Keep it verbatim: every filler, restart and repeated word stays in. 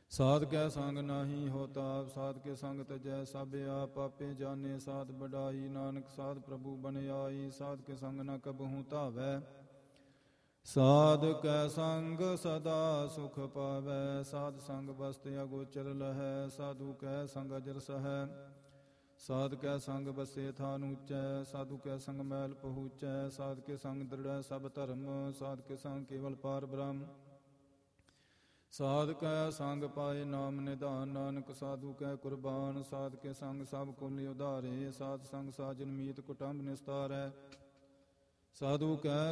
ਸਾਧ ਕੈ ਸੰਗ ਨਾਹੀ ਹੋਤਾ, ਸਾਧ ਕੇ ਸੰਗ ਤਜੈ ਸਭ ਆਪ, ਆਪੇ ਜਾਣੇ ਸਾਧ ਬਡਾਈ, ਨਾਨਕ ਸਾਧ ਪ੍ਰਭੂ ਬਨ ਆਈ, ਸਾਧ ਕੇ ਸੰਗ ਨ ਕਬਹੂ ਧਾਵੈ, ਸਾਧ ਕੈ ਸੰਗ ਸਦਾ ਸੁਖ ਪਾਵੈ, ਸਾਧ ਸੰਗ ਬਸਤ ਅਗੋਚਰ ਲਹੈ, ਸਾਧੂ ਕੈ ਸੰਗ ਅਜਰ ਸਹੈ, ਸਾਧ ਕੈ ਸੰਗ ਬਸੇ ਥਾਨ ਊਚੈ, ਸਾਧੂ ਕੈ ਸੰਗ ਮੈਲ ਪਹੂਚੈ, ਸਾਧ ਕੇ ਸੰਗ ਦ੍ਰਿੜੈ ਸਭ ਧਰਮ, ਸਾਧ ਕੇ ਸੰਗ ਕੇਵਲ ਪਾਰ ਬ੍ਰਹਮ, ਸਾਧ ਕੈ ਸੰਗ ਪਾਏ ਨਾਮ ਨਿਧਾਨ, ਨਾਨਕ ਸਾਧੂ ਕੈ ਕੁਰਬਾਨ, ਸਾਧ ਕੇ ਸੰਗ ਸਭ ਕੁਲ ਉਧਾਰੇ, ਸਾਧ ਸੰਗ ਸਾਜਨ ਮੀਤ ਕੁਟੰਬ ਨਿਸਤਾਰੈ, ਸਾਧੂ ਕੈ